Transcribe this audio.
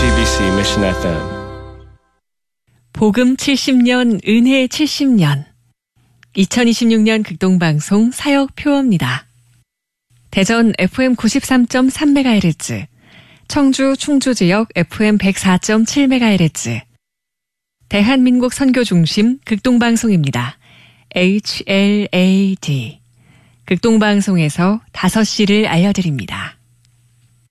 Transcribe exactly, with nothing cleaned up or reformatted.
지티비씨 Mission 에프엠. 복음 칠십 년, 은혜 칠십 년. 이천이십육 년 극동방송 사역표어입니다. 대전 에프엠 구십삼 점 삼 메가헤르츠, 청주 충주지역 에프엠 백사 점 칠 메가헤르츠, 대한민국 선교중심 극동방송입니다. 에이치엘에이디. 극동방송에서 다섯 시를 알려드립니다.